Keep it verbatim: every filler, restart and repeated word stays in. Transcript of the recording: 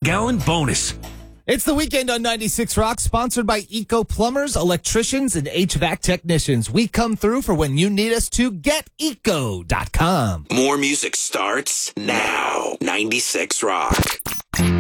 Gallon bonus. It's the weekend on ninety-six Rock, sponsored by Eco Plumbers, electricians, and H V A C technicians. We come through for when you need us to. get eco dot com. More music starts now. ninety-six Rock.